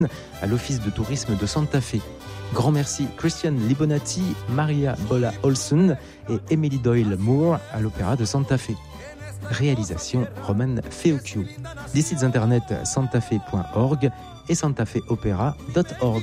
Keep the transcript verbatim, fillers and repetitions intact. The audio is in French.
à l'Office de tourisme de Santa Fe. Grand merci Christian Libonati, Maria Bola Olsen et Emily Doyle Moore à l'Opéra de Santa Fe. Réalisation Roman Feocchio. Des sites internet santafe point org et santafe opera point org.